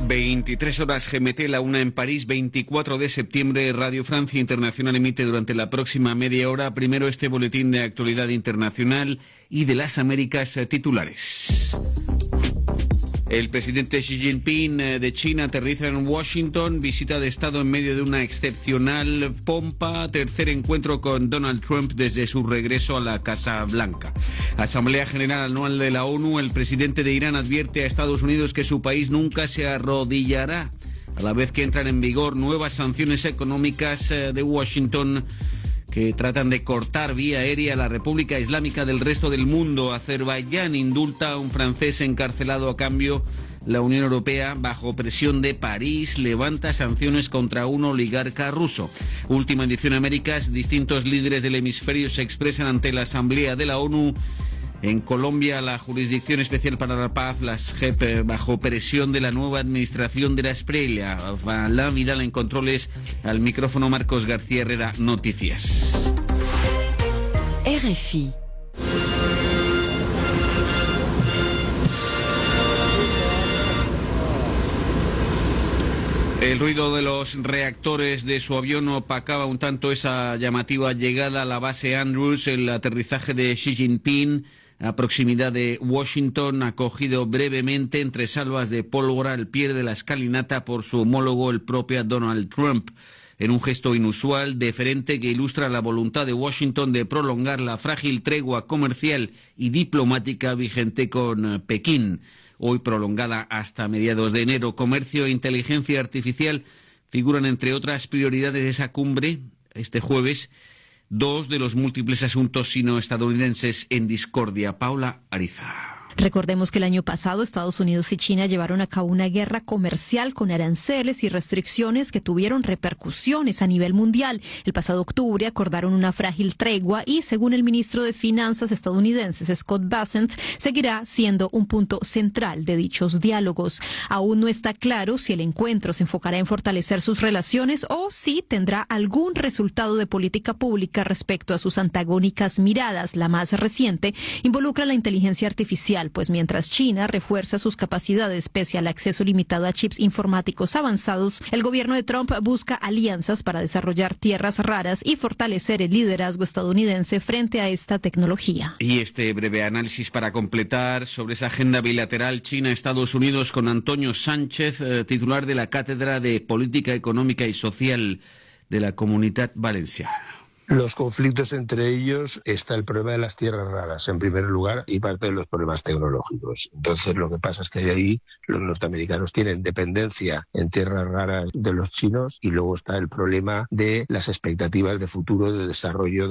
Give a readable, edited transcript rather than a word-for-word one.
23 horas GMT, la 1 en París, 24 de septiembre. Radio Francia Internacional emite durante la próxima media hora primero este boletín de actualidad internacional y de las Américas titulares. El presidente Xi Jinping de China aterriza en Washington, visita de Estado en medio de una excepcional pompa, tercer encuentro con Donald Trump desde su regreso a la Casa Blanca. Asamblea General Anual de la ONU, el presidente de Irán advierte a Estados Unidos que su país nunca se arrodillará, a la vez que entran en vigor nuevas sanciones económicas de Washington que tratan de cortar vía aérea a la República Islámica del resto del mundo. Azerbaiyán indulta a un francés encarcelado a cambio. La Unión Europea, bajo presión de París, levanta sanciones contra un oligarca ruso. Última edición Américas, distintos líderes del hemisferio se expresan ante la Asamblea de la ONU. En Colombia, la Jurisdicción Especial para la Paz, las JEP, bajo presión de la nueva administración de la Espriella. La Vidal en controles, al micrófono Marcos García Herrera, Noticias. RFI. El ruido de los reactores de su avión opacaba un tanto esa llamativa llegada a la base Andrews, el aterrizaje de Xi Jinping a proximidad de Washington, acogido brevemente entre salvas de pólvora al pie de la escalinata por su homólogo, el propio Donald Trump, en un gesto inusual, deferente, que ilustra la voluntad de Washington de prolongar la frágil tregua comercial y diplomática vigente con Pekín, hoy prolongada hasta mediados de enero. Comercio e inteligencia artificial figuran entre otras prioridades de esa cumbre este jueves, dos de los múltiples asuntos sino-estadounidenses en discordia. Paula Ariza. Recordemos que el año pasado Estados Unidos y China llevaron a cabo una guerra comercial con aranceles y restricciones que tuvieron repercusiones a nivel mundial. El pasado octubre acordaron una frágil tregua y, según el ministro de Finanzas estadounidense Scott Bessent, seguirá siendo un punto central de dichos diálogos. Aún no está claro si el encuentro se enfocará en fortalecer sus relaciones o si tendrá algún resultado de política pública respecto a sus antagónicas miradas. La más reciente involucra la inteligencia artificial, pues mientras China refuerza sus capacidades pese al acceso limitado a chips informáticos avanzados, el gobierno de Trump busca alianzas para desarrollar tierras raras y fortalecer el liderazgo estadounidense frente a esta tecnología. Y este breve análisis para completar sobre esa agenda bilateral China-Estados Unidos con Antonio Sánchez, titular de la Cátedra de Política Económica y Social de la Comunitat Valenciana. Los conflictos entre ellos está el problema de las tierras raras, en primer lugar, y parte de los problemas tecnológicos. Entonces, lo que pasa es que ahí los norteamericanos tienen dependencia en tierras raras de los chinos y luego está el problema de las expectativas de futuro de desarrollo